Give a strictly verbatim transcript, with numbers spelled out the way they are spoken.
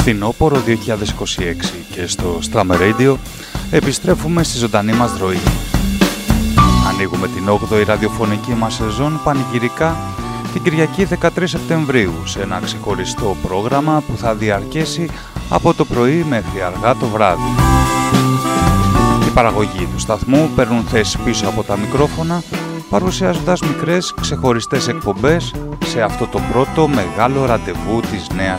Φθινόπωρο δύο χιλιάδες είκοσι έξι και στο Strammer Radio επιστρέφουμε στη ζωντανή μας ροή. Ανοίγουμε την όγδοη ραδιοφωνική μας σεζόν πανηγυρικά την Κυριακή δεκατρείς Σεπτεμβρίου σε ένα ξεχωριστό πρόγραμμα που θα διαρκέσει από το πρωί μέχρι αργά το βράδυ. Οι παραγωγοί του σταθμού παίρνουν θέση πίσω από τα μικρόφωνα, παρουσιάζοντας μικρές ξεχωριστές εκπομπές σε αυτό το πρώτο μεγάλο ραντεβού της νέας